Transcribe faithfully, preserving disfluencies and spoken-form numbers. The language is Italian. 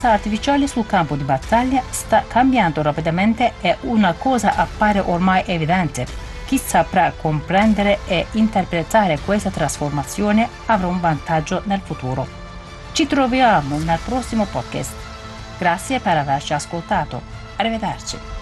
artificiale sul campo di battaglia sta cambiando rapidamente e una cosa appare ormai evidente: chi saprà comprendere e interpretare questa trasformazione avrà un vantaggio nel futuro. Ci troviamo nel prossimo podcast. Grazie per averci ascoltato. Arrivederci.